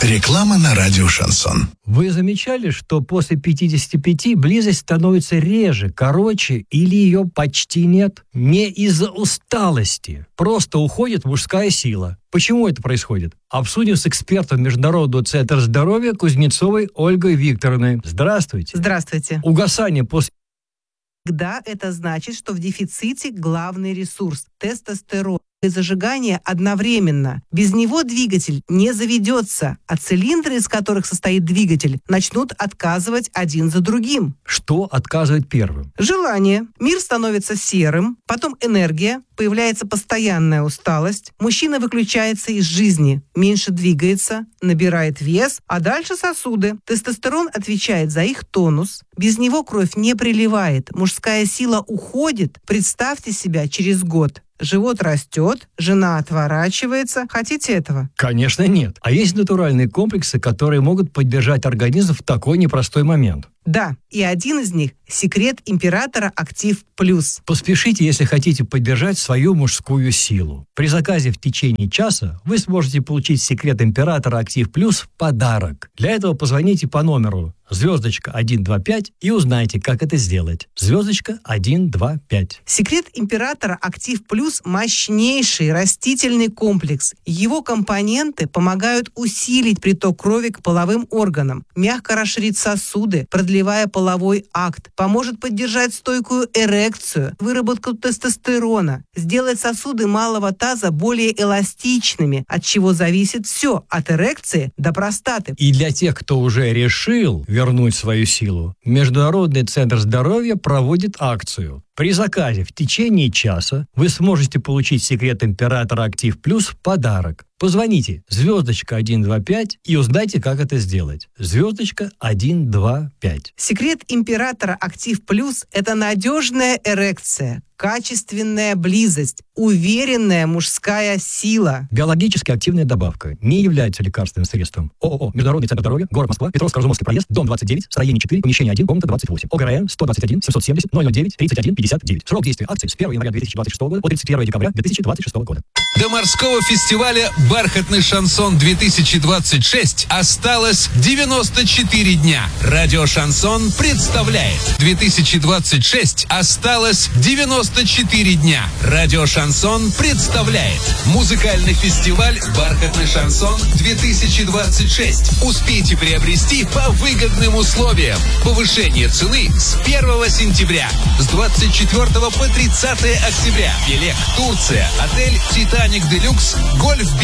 Реклама на радио «Шансон». Вы замечали, что после 55 близость становится реже, короче или ее почти нет? Не из-за усталости. Просто уходит мужская сила. Почему это происходит? Обсудим с экспертом Международного центра здоровья Кузнецовой Ольгой Викторовной. Здравствуйте. Здравствуйте. Угасание после... Тогда это значит, что в дефиците главный ресурс – тестостерон. И зажигание одновременно. Без него двигатель не заведется, а цилиндры, из которых состоит двигатель, начнут отказывать один за другим. Что отказывает первым? Желание. Мир становится серым, потом энергия, появляется постоянная усталость, мужчина выключается из жизни, меньше двигается, набирает вес, а дальше сосуды. Тестостерон отвечает за их тонус. Без него кровь не приливает, мужская сила уходит. Представьте себя через год. Живот растет, жена отворачивается. Хотите этого? Конечно, нет. А есть натуральные комплексы, которые могут поддержать организм в такой непростой момент. Да, и один из них – секрет императора Актив Плюс. Поспешите, если хотите поддержать свою мужскую силу. При заказе в течение часа вы сможете получить секрет императора Актив Плюс в подарок. Для этого позвоните по номеру *125 и узнайте, как это сделать. *125. Секрет императора Актив Плюс – мощнейший растительный комплекс. Его компоненты помогают усилить приток крови к половым органам, мягко расширить сосуды, продлевая половой акт, поможет поддержать стойкую эрекцию, выработку тестостерона, сделать сосуды малого таза более эластичными, от чего зависит все, от эрекции до простаты. И для тех, кто уже решил вернуть свою силу, Международный центр здоровья проводит акцию. При заказе в течение часа вы сможете получить секрет императора Актив Плюс в подарок. Позвоните *125 и узнайте, как это сделать. *125. Секрет императора Актив Плюс – это надежная эрекция, качественная близость, уверенная мужская сила. Биологически активная добавка. Не является лекарственным средством. ООО «Международный центр здоровья», город Москва, Петровско-Разумовский проезд, дом 29, строение 4, помещение 1, комната 28. ОГРН 121 770 009 31 59. Срок действия акции с 1 января 2026 года по 31 декабря 2026 года. До морского фестиваля «Бархатный шансон-2026» осталось 94 дня. Радио «Шансон» представляет 2026 осталось 94 дня. Радио «Шансон» представляет музыкальный фестиваль «Бархатный шансон-2026». Успейте приобрести по выгодным условиям. Повышение цены с 1 сентября. С 24 по 30 октября. Пелек, Турция. Отель «Титаник Делюкс», гольф